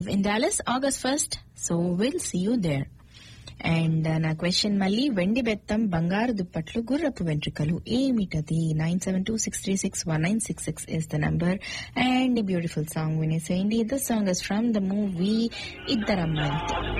in Dallas, August 1st. So we'll see you there. And నా question మళ్ళీ వెండి బెత్తం బంగారు దుప్పట్లు గుర్రపు వెంట్రుకలు ఏమిటది? 9726361966 is the number. And a beautiful song వినేసేయండి. The song is from the movie ఇద్దరమ్మాయిలతో.